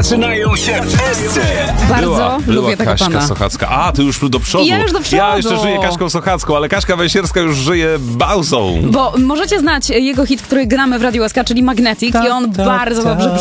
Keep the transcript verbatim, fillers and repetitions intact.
Zaczynają się wszyscy! Bardzo była, lubię była tego Kaśka pana. Sochacka. A, ty już do przodu. Ja już do przodu. Ja jeszcze żyję Kaśką Sochacką, ale Kaśka Węsierska już żyje Bauzą. Bo możecie znać jego hit, który gramy w Radiu S K, czyli Magnetic, Ta, i on ta, bardzo ta. dobrze